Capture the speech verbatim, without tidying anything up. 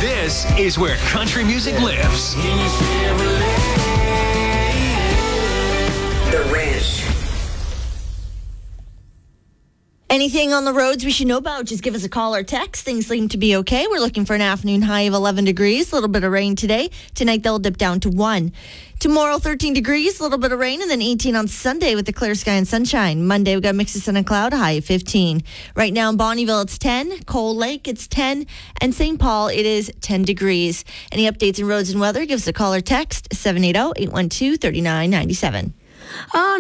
This is where country music lives. The Ranch. Anything on the roads we should know about, just give us a call or text. Things seem to be okay. We're looking for an afternoon high of eleven degrees. A little bit of rain today. Tonight, they'll dip down to one. Tomorrow, thirteen degrees, a little bit of rain, and then eighteen on Sunday with the clear sky and sunshine. Monday, we got mixed of sun and cloud, high of fifteen. Right now in Bonnyville, it's ten. Cold Lake, it's ten. And Saint Paul, it is ten degrees. Any updates in roads and weather, give us a call or text, seven eight zero, eight one two, three nine nine seven. Oh,